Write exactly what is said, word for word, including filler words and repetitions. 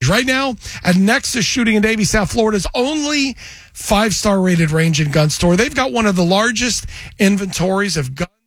Right now, at Nexus Shooting in Davie, South Florida's only five-star rated range and gun store. They've got one of the largest inventories of guns